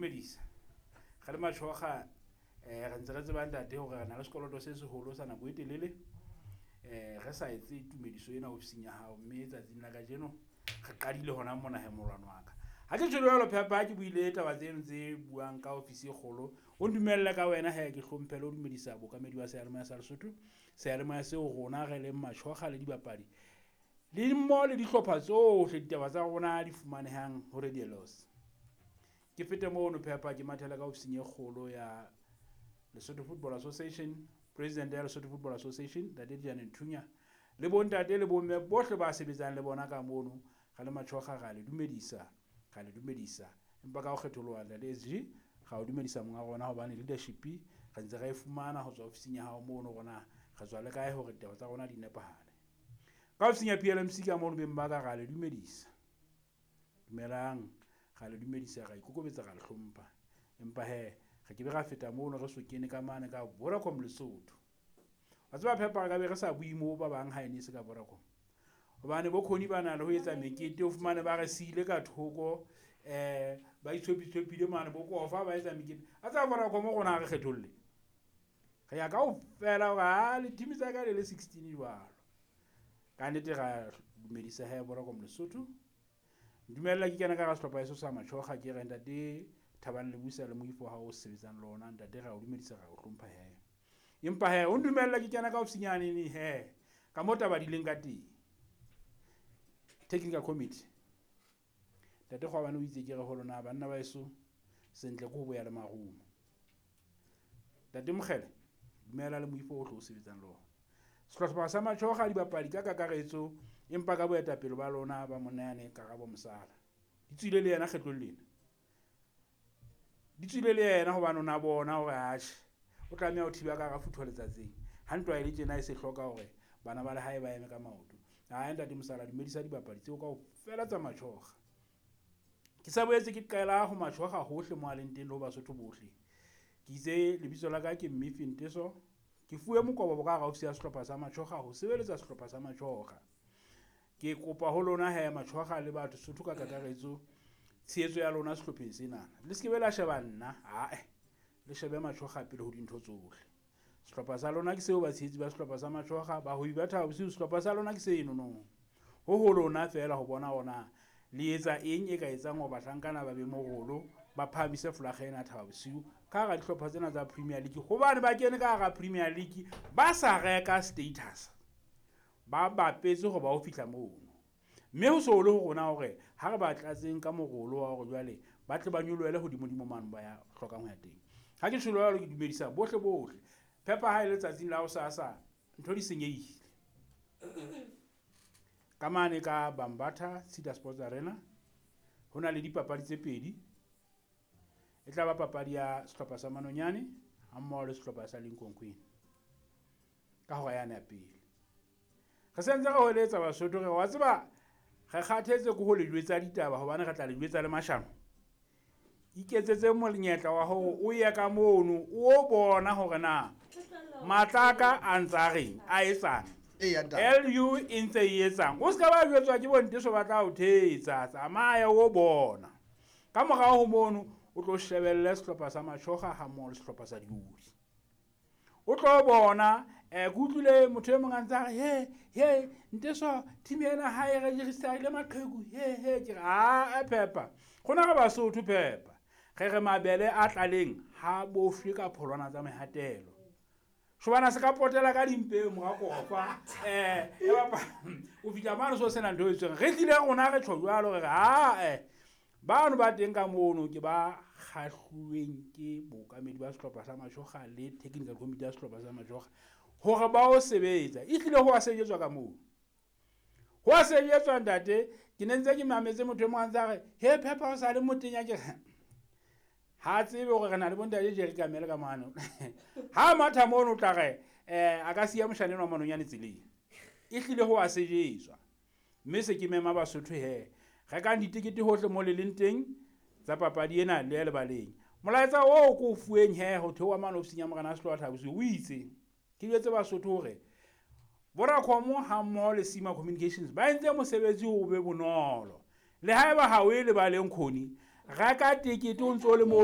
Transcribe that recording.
dumedisa ga le matšhoga re ntse re tsebang tate gore re na le sekoloto se segolo sa nako e telele ge sa etse tumediso ena ofising ya gago mme tsatsing la ka jeno re qadile gona mo nageng molwana wa ka ga ke tshwelo yalo phepa ke buile taba tseno tse buang ka ofisi e kgolo o ndumelele ka wena he ke hlomphele o dumedisa bokamedi wa sealemoya sa Lesotho sealemoya seo rona ge le matšhoga le dibapadi le mo le dihlopha tsohle ditaba tsa rona di fumanehang ho Radio Loss. Ke fete mono phepa ke mathela ka ofising e kgolo ya Lesotho Football Association, President ya Lesotho Football Association, Tate Diane Nthunya, le bontate le bomme bohle ba sebetsang le bona ka mono ga le matšhoga ga le dumedisa empa ka go kgetholoa le SG ga o dumedisa monga rona hobane leadership ga ntse ga e fumana ho tswa ofising ya hao mono rona ga tswa le kae hore ditaba tsa rona di nepahale ka ofising ya PLMC ka mono beng ba ka ga le dumedisa dumelang ga le dumedisa ga ikokobetsa ga le hlompha empa he ga ke be ga feta mono re so kene ka mane ka Vodacom Lesotho wa tseba phepa ka be re sa bui mo ba bang ha ene se ka Vodacom hobane bo khoni bana le ho etsa mekete o fumane ba re sile ka thoko ba itshopile mane bo kofa ba etsa mekete a tsa Vodacom gona re kgetholle ga ya ka o fela ga le team tsa ka le 16 jwalo ka nnete ga dumedisa he Vodacom Lesotho dumela ke kena ka ga sehlopha eso sa matšhoga ke re ntate Thabang le buisa le moifo ha o sebetsang lona ntate ga o dumedisa ga o hlompha he empa he o dumela ke kena ka ofisinyane ni he ka mota ba dileng ka teng technical committee tate go bana o itse ke re ho lona banna ba eso sentle go boya le marumo tate Mogele dumela le moifo o tlo sebetsang lona sehlopha sa matšhoga di bapadi ka kakaretso empa ka boetapele ba lona ba monane Karabo Mosala di tswile le yena kgetlo lena di tswile le yena hobane ona bona hore hashe o tlameha o thiba ka ga futho letsatsing ha ntwa ile tjena e se hloka hore bana ba le hae ba eme ka maoto ha ntate Mosala dumedisa dibapadi tseo ka o fela tsa matšhoga ke sa boetse ke qela ho matšhoga hohle mo aleng teng le ho Basotho bohle ke itse lebitso la ka ke Mmifi Nteso ke fuwe mokobo ka ga ofisi ya sehlopha sa matšhoga ho sebeletsa sehlopha sa matšhoga ke kopa ho lona he matšhoga le batho Sotho ka kakaretso tshehetso ya lona sehlopheng sena le se ke be la sheba nna le shebe matšhoga pele ho dintho tsohle sehlopha sa lona ke seo ba tshehetsi ba sehlopha sa matšhoga ba ho ibetha bosiu sehlopha sa lona ke se enono ho lona fela ho bona ona le etsa eng e ka etsang ho bahlankana ba be mogolo ba phamise flagga ena thaba bosiu ka ga dihlopha tsena tsa Premier League hobane ba kene ka ga Premier League ba sa reka status ba bapetse go ba o fihla moo mme ho so le ho rona hore ha re ba tlatseng ka mogolo wa go jwale ba tle ba nyoloele hodimo mane ba ya hlokang ho ya teng ha ke tsholo jalo ke dumedisa bohle phepa ha ile tsatsing la ho sasa ntho di senyehile ka mane ka Bambatha Cedar Sports Arena hona le dipapadi tse pedi e tla ba papadi ya sehlopha sa Manonyane ha mmoho le sehlopha sa Lincoln Queen ka ho yana pele re sentse re holetsa Basotho re wa tseba ga kgathetse go le jwetsa ditaba hobane re tla le jwetsa le mashano iketsetse molenyetla wa ho o ye ka mono o bona hore na matlaka a ntsareng a etsang LU intse etsang o ska ba jwetswa ke bonteso ba tla o thetsa tsamaya o bona ka morao ho mono o tlo shebelle sehlopha sa matšhoga ha mo le sehlopha sa diuri o tlo bona go utlwile motho e mong a ntse he Nteso team ena ha e register ile maqheku he ke a phepa gona ga Basotho phepa ge mabele a tlaleng ha bofwe ka pholwana tsa mehatelo shobana se ka potela ka dimpe mo ga kofa o fitla mane so sena ntho e tsweng re tlile gona re tshojwalo re bano ba teng ka mono ke ba kgahluweng ke bokamedi ba sehlopha sa matšhoga le technical committee ya sehlopha sa matšhoga hore ba o sebetsa e tlile ho a sebetswa ka mono ho a sebetswa ntate ke nentse ke mametse motho mo antsa re he phepa o sa le motenya ke ha tsebe gore re na le bontate Jerry Kamele ka mano ha matha mono tla re a ka siya moshaneng wa Manonyane tseleng e tlile ho a sebetswa mme se ke mema Basotho he ga ka ditikete hohle mo le leng teng tsa papadi ena le le baleng molaetsa o ko fueng he ho thewa mano ofising ya Morena Sehlotha bosiu o itse ke jetse Basotho hore Vodacom ha mmoho le Sima Communications ba entse mosebetsi o be bonolo le haeba ha o e le baleng khoni ga ka tikete o ntso le mo